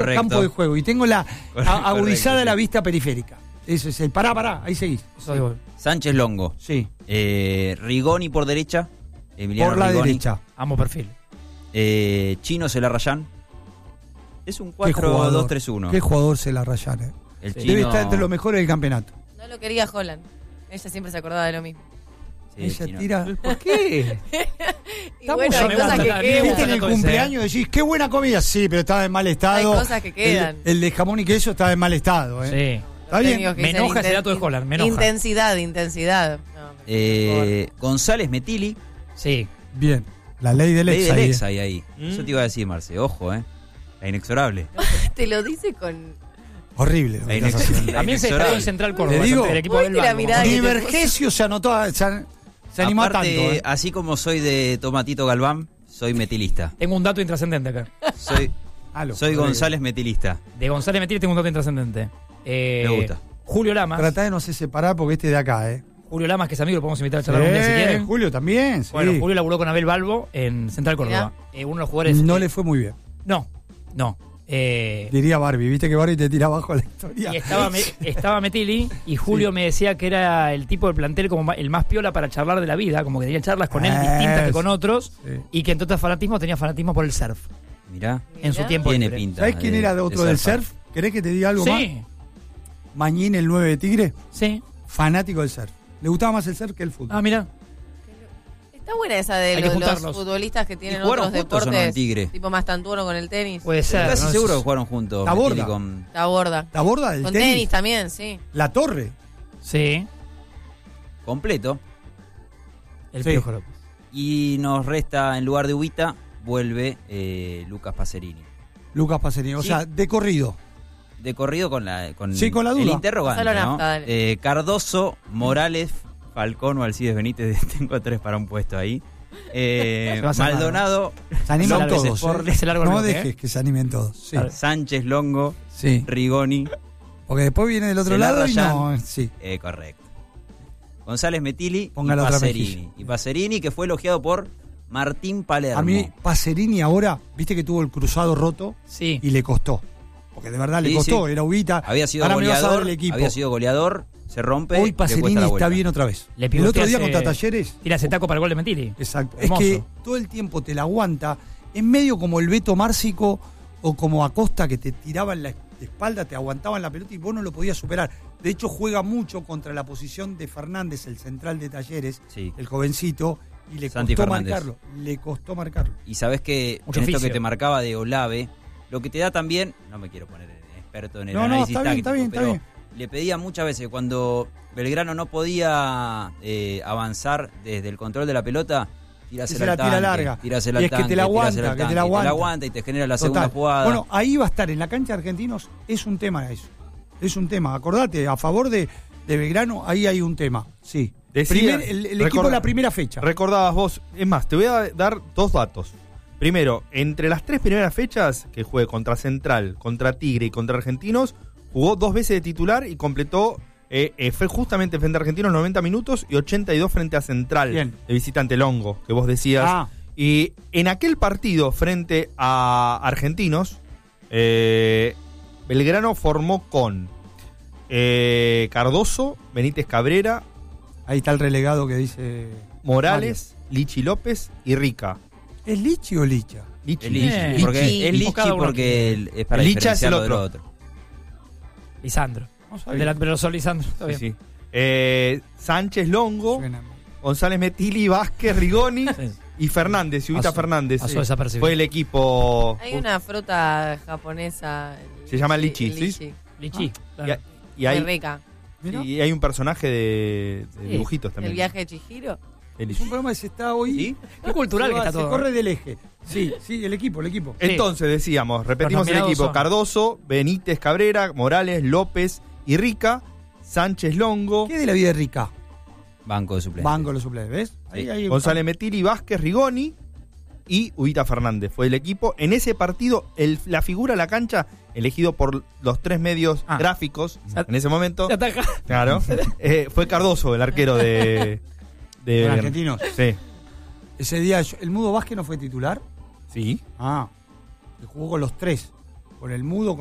Correcto. campo de juego y tengo la agudizada correcto, la sí. vista periférica. Eso es el pará, ahí seguís. Sánchez Longo. Sí, Rigoni por derecha. Emiliano por la Rigoni. derecha. Amo perfil. Chino Celarrayán. Es un Qué jugador, 4-2-3-1. Qué jugador se la rayan, El Debe Chino- estar entre los mejores del campeonato. No lo quería Holland. Ella siempre se acordaba de lo mismo. Sí, el Ella Chino. tira. ¿Por qué? Y Estamos bueno, hay hablando- cosas que Viste Viste en quedan. el cumpleaños decís, qué buena comida. Sí, pero estaba en mal estado. Hay cosas que quedan. El de jamón y queso estaba en mal estado. Sí. Está Los bien. técnicos que Me dicen enoja ese dato de Holland, me enoja. Intensidad. No, González Metili. Sí. Bien. La ley del Ley ex. del ahí, ex ahí. Eso te iba a decir, Marce. Ojo, la inexorable. te lo dice con... Horrible. lo que La estás haciendo. También se destacó en Central Córdoba. Te digo, el equipo del ¿viste la Banco. mirada? Ni que te Vergesio se anotó, se animó Aparte, tanto. así como soy de Tomatito Galván, soy metilista. Tengo un dato intrascendente acá. Soy Soy González metilista. De González Metili tengo un dato intrascendente. Me gusta. Julio Lamas. Tratá de no se separar porque este de acá, Julio Lamas, que es amigo, lo podemos invitar a charlar un día si quieren. Julio también, sí. Bueno, Julio laburó con Abel Balbo en Central Córdoba. Uno de los jugadores. No le fue muy bien. No. Diría Barbie, viste que Barbie te tira abajo la historia. Y estaba Metili y Julio me decía que era el tipo del plantel como el más piola para charlar de la vida, como que tenía charlas con él distintas que con otros, Sí. y que en todo fanatismo tenía fanatismo por el surf Mirá. en su tiempo Tiene libre. pinta. ¿Sabés quién era de otro del surf? ¿Querés que te diga algo más? Sí, Mañín, el 9 de Tigre, sí. fanático del surf. Le gustaba más el surf que el fútbol. Ah, mira. Está buena esa de Hay que los juntarlos. futbolistas que tienen ¿Y jugaron otros juntos o no en deportes. Tigre? Tipo más tantuono con el tenis. Puede ser. Casi ¿no? seguro que jugaron juntos. La borda. Metili con... La borda. La borda del Con tenis. tenis también, sí. La torre. Sí. completo. El Sí. Piojo López. Y nos resta, en lugar de Ubita, vuelve Lucas Pacerini. Lucas Pacerini. O Sí. sea, de corrido. De corrido con la Sí, con la duda. el interrogante, Pasalo ¿no? nafta, dale. Cardoso, Morales, Falcón o Alcides Benítez. Tengo 3 para un puesto ahí. va a salvar, Maldonado, Se animan López todos. Sport, Ese largo No bloque, dejes que se animen todos. Sí. Sánchez Longo, Sí. Rigoni. Porque después viene del otro lado y no. Sí. Correcto. González Metili Ponga y la otra Pacerini. mejilla. Y Pacerini, que fue elogiado por Martín Palermo. A mí, Pacerini ahora, viste que tuvo el cruzado roto Sí. y le costó. Porque de verdad le Sí, costó, sí. era Ubita. Había sido Ahora me vas a dar goleador. el equipo. Había sido goleador. Se rompe. Hoy le Pacerini cuesta la vuelta. está bien otra vez. Le El otro día pivotease- contra Talleres. Tira ese taco para el gol de Metili. Exacto. Hermoso. Es que todo el tiempo te la aguanta. Es medio como el Beto Márcico o como Acosta que te tiraba en la espalda, te aguantaban la pelota y vos no lo podías superar. De hecho, juega mucho contra la posición de Fernández, el central de Talleres, Sí. el jovencito, y le Santi costó Fernández. marcarlo. Le costó marcarlo. Y sabes que Mucho en esto oficio. que te marcaba de Olave, lo que te da también, no me quiero poner experto en el No, análisis está bien, táctico, está bien, está pero bien. le pedía muchas veces cuando Belgrano no podía avanzar desde el control de la pelota, Y tirásela se la al tira tanque, larga. tirásela Y al es que tanque, te la aguanta, tirásela al que te tanque, la y aguanta. aguanta y te genera la Total. segunda jugada. Bueno, ahí va a estar en la cancha de Argentinos, es un tema eso. Es un tema. Acordate, a favor de Belgrano, ahí hay un tema. Sí. Decía- El equipo de la primera fecha. Recordabas vos, es más, te voy a dar 2 datos. Primero, entre las 3 primeras fechas que jugué contra Central, contra Tigre y contra Argentinos, jugó 2 veces de titular y completó, fue justamente frente a Argentinos 90 minutos y 82 frente a Central, Bien. de visitante Longo, que vos decías. Ah. Y en aquel partido frente a Argentinos, Belgrano formó con Cardoso, Benítez Cabrera, Ahí está el relegado que dice. Morales, Lichi López y Rica. ¿Es Lichi o Licha? Lichi. Es Lichi, Lichi. porque Lichi. es Lichi Cada uno porque es para El Licha es el diferenciarlo del otro. otro. Lisandro. No El sabía. pero son Lisandro. Está Sí, bien. sí. Sánchez Longo, Suena. González Metili, Vázquez, Rigoni Sí. y Fernández, y Ubita Pasó- Fernández. pasó desapercibido. Fue el equipo. Hay una fruta japonesa. Se llama lichi, el ¿sí? lichi. Lichi. Y, claro. y Muy hay, rica. Mirá, y hay un personaje de dibujitos también. El viaje de Chihiro. El es lichi. un programa que se está hoy. ¿Sí? Qué cultural se que va- está se todo. corre del eje. Sí, sí, el equipo. Entonces decíamos, repetimos Los el nominados equipo: son- Cardoso, Benítez Cabrera, Morales, López y Rica, Sánchez Longo, ¿Qué de la vida de Rica? Banco de suplentes. Banco los suplentes, ¿ves? Ahí, ahí- González Metili, Vázquez, Rigoni y Ubita Fernández. Fue el equipo. En ese partido, la figura de la cancha, elegido por los 3 medios Ah. gráficos en ese momento, Se ataja. claro, fue Cardoso, el arquero de Con Argentinos. Sí, Ese día, ¿el Mudo Vázquez no fue titular? sí. Ah, que jugó con los 3. Con el Mudo,